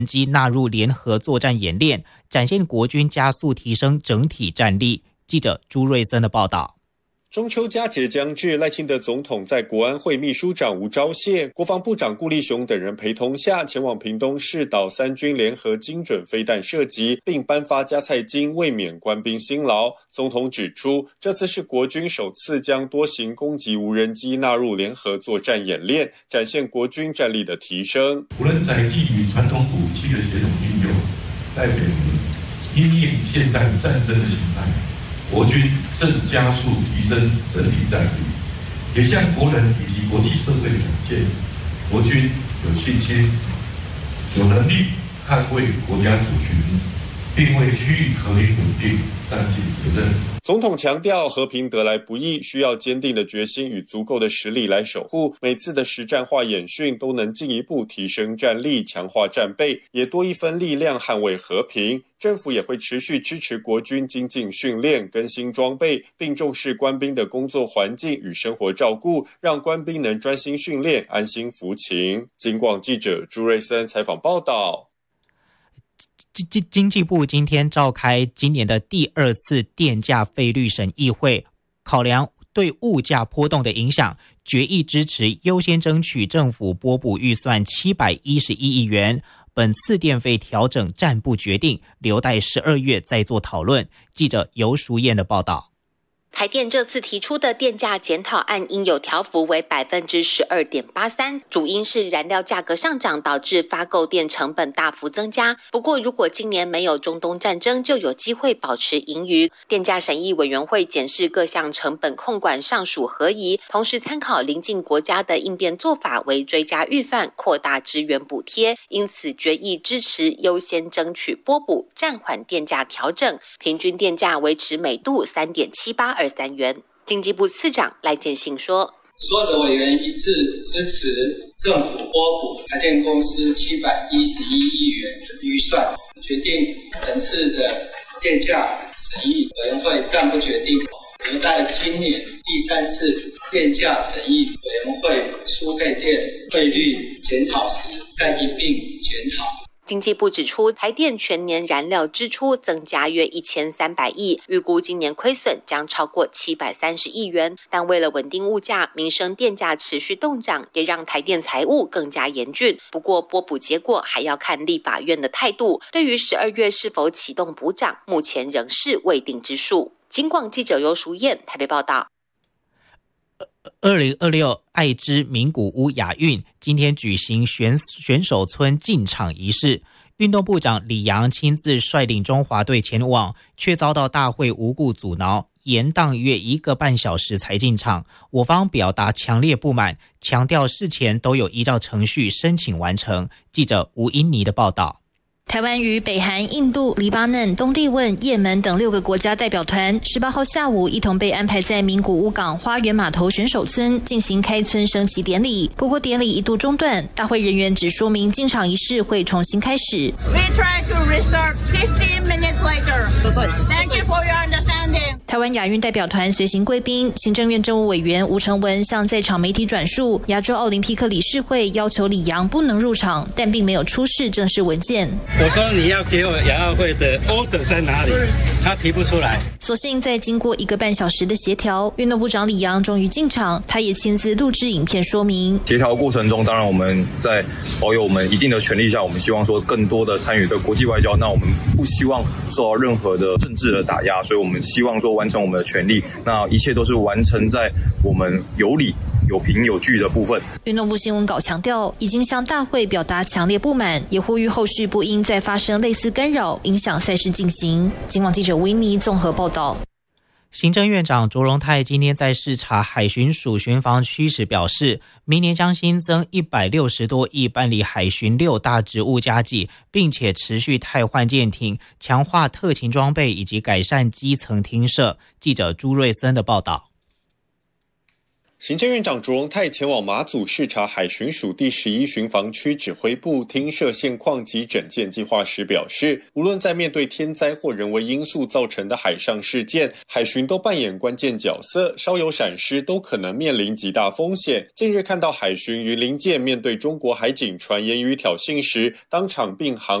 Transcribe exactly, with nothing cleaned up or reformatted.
机纳入联合作战演练，展现国军加速提升整体战力。记者朱瑞森的报道。 中秋佳节将至，赖清德总统在国安会秘书长吴钊燮、国防部长顾立雄等人陪同下，前往屏东市岛三军联合精准飞弹射击，并颁发加菜金，慰勉官兵辛劳。总统指出，这次是国军首次将多型攻击无人机纳入联合作战演练，展现国军战力的提升。 无人载具与传统武器的协同运用，代表因应现代战争的形态，国军正加速提升整体战力，也向国人以及国际社会展现，国军有信心、有能力捍卫国家主权，并为区域和平稳定善尽责任。 总统强调，和平得来不易，需要坚定的决心与足够的实力来守护。每次的实战化演训都能进一步提升战力，强化战备，也多一分力量捍卫和平。政府也会持续支持国军精进训练、更新装备，并重视官兵的工作环境与生活照顾，让官兵能专心训练、安心服勤。警广记者朱瑞森采访报道。 经经济部今天召开今年的第二次电价费率审议会，考量对物价波动的影响，决议支持优先争取政府拨补预算七百一十一亿元。本次电费调整暂不决定，留待十二月再做讨论。记者游淑燕的报道。 台电这次提出的电价检讨案应有调幅为 百分之十二点八三， 主因是燃料价格上涨导致发购电成本大幅增加。不过如果今年没有中东战争，就有机会保持盈余。电价审议委员会检视各项成本控管上属合宜，同时参考邻近国家的应变做法，为追加预算扩大支援补贴，因此决议支持优先争取拨补，暂缓电价调整，平均电价维持每度 三点七八二三元。经济部次长赖建信说， 所有的委员一致支持政府拨补台电公司七百一十一亿元的预算，决定本次的电价审议委员会暂不决定，留待今年第三次电价审议委员会输配电费率检讨时再一并检讨。 经济部指出，台电全年燃料支出增加约一千三百亿，预估今年亏损将超过七百三十亿元。但为了稳定物价，民生电价持续动涨，也让台电财务更加严峻。不过拨补结果还要看立法院的态度，对于十二月是否启动补涨，目前仍是未定之数。警广记者游淑燕台北报道。 二零二六爱知名古屋亚运今天举行选选手村进场仪式，运动部长李洋亲自率领中华队前往，却遭到大会无故阻挠，延宕约一个半小时才进场。我方表达强烈不满，强调事前都有依照程序申请完成。记者吴英妮的报道。 台湾与北韩、印度、黎巴嫩、东帝汶、也门等六个国家代表团十八号下午一同被安排在名古屋港花园码头选手村进行开村升旗典礼。不过典礼一度中断，大会人员只说明进场仪式会重新开始。 We try to restart fifteen minutes later. Thank you for your understanding. 台湾亚运代表团随行贵宾，行政院政务委员吴成文向在场媒体转述，亚洲奥林匹克理事会要求李洋不能入场，但并没有出示正式文件。 我说你要给我亚奥会的 order 在哪里？他提不出来。 所幸在经过一个半小时的协调，运动部长李洋终于进场，他也亲自录制影片说明。 协调过程中，当然我们在保有我们一定的权利下，我们希望说更多的参与的国际外交，那我们不希望受到任何的政治的打压，所以我们希望说完成我们的权利，那一切都是完成在我们有理有凭有据的部分。 运动部新闻稿强调，已经向大会表达强烈不满，也呼吁后续不应再发生类似干扰影响赛事进行。警广记者维尼综合报道。 行政院长卓荣泰今天在视察海巡署巡防区时表示，明年将新增一百六十多亿办理海巡六大职务加给，并且持续汰换舰艇，强化特勤装备以及改善基层厅舍。记者朱瑞森的报道。 行政院长卓荣泰前往马祖视察海巡署第十一巡防区指挥部厅设现况及整建计划时表示，无论在面对天灾或人为因素造成的海上事件，海巡都扮演关键角色，稍有闪失都可能面临极大风险。近日看到海巡云林舰面对中国海警船言语挑衅时，当场并航